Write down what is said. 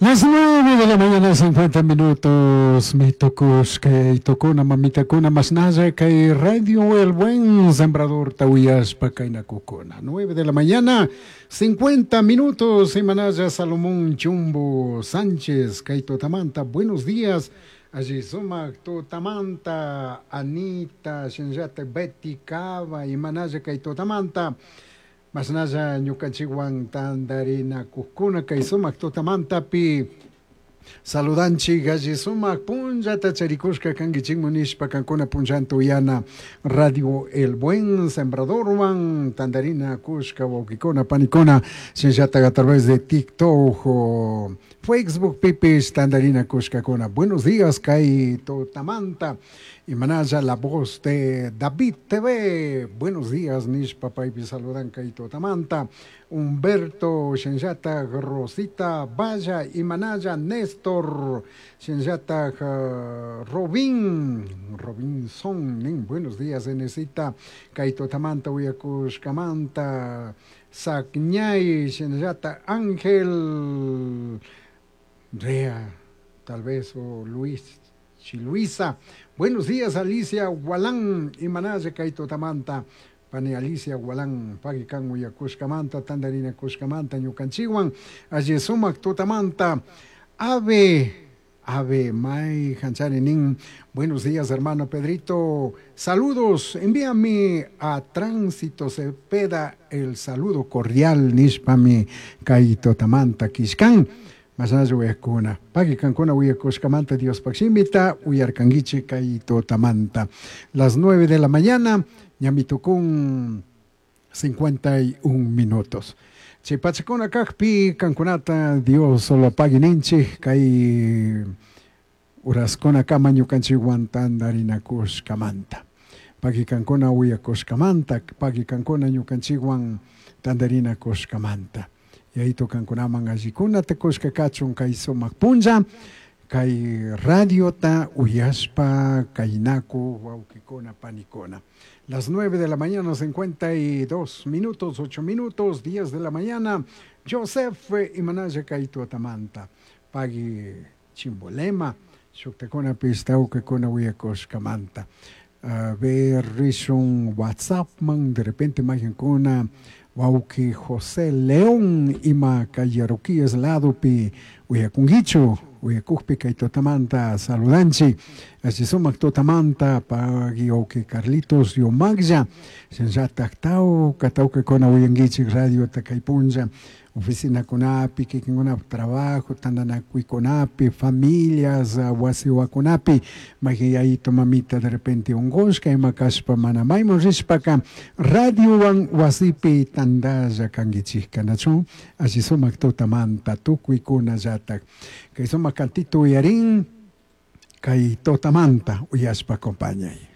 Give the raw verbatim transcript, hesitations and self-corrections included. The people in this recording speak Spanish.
Las nueve de la mañana, cincuenta minutos. Me tocó que tocó una mamita con una masnaya que radio el buen sembrador Tauías Pacaina Cocona. Nueve de la mañana, cincuenta minutos. Semanaya Salomón Chumbo Sánchez, Caito Tamanta. Buenos días. Allí suma Totamanta, Anita, Shenjata Betty Cava y Manaya Caito Tamanta. Masnaya ñukanchikwan tandarina kukuna kay sumak tutamantapi saludanchik galli sumak punllata charikushka kankichikmu nishpa kankuna punchantu yana radio El Buen Sembradorwan tandarina kushka wawkikuna panikuna shinllataqa a través de TikTok o Facebook pipis tandarina kushkakuna. Buenos días kay tutamanta y manaya la voz de David T V. Buenos días, Nish Papaypi saludan Kaito Tamanta, Humberto, Shenjata, Rosita, Vaya y manaya Néstor, Shenjata, uh, Robin, Robinson, buenos días, Enesita, Kaito Tamanta, Uyakush Kamanta, Sakñay, Shenjata, Ángel, Rea, tal vez, o Luis. Luisa, buenos días Alicia Gualán y Manaya Caito Tamanta, Pane Alicia Gualán, Pagican Uyacushcamanta, Tandarina Cushcamanta, Ñucanchihuan, Ayesumac Totamanta, Ave, Ave May Hancharenin, buenos días hermano Pedrito, saludos, envíame a Tránsito Cepeda el saludo cordial, Nishpami Caito Tamanta, Quiscan. Masnazo uyakuna, pagi kankuna uyakushkamanta Dios paximita, uyarkangichi kaito tamanta. Las nueve de la mañana, ñamitucun cincuenta y un minutos. Chipachakuna kakpi kankunata Dios solo pagi ninchi, kai uraskona kama ñukanchiwan tandarina kushkamanta. Pagi kankuna uyakushkamanta, pagi kankuna ñukanchiwan tandarina kushkamanta. Y ahí tocan con aman allí kuna te cosca cachon kai somak punja kai radio ta uyaspa kai naku waukikona panikona. Las nueve de la mañana, cincuenta y dos minutos, ocho minutos, diez de la mañana. Joseph Imanaya Kaito Tamanta, Pagi Chimbolema, Shuktekona Pistau que kona uyakoskamanta. A ver, rishon WhatsApp man, de repente mayankona. Wauki José León ima Cayaroquíes lado pi uyakungicho uyakukpi kaitotamanta saludanchi así somak totamanta pagi oki Carlitos yo magja senjataktao katauke kona uyangichi radio takaipunja oficina konapi kikingona trabajo tandana kuikonapi familias wasiwa konapi magi ahí tomamita de repente ongoshka ima kashpa manamaimo rishpaka radio wan wasipi tandaja kangichika nacho así somak totamanta tukuikuna jatak kay somak kantito uyarin kay totamanta uyashpa acompaña.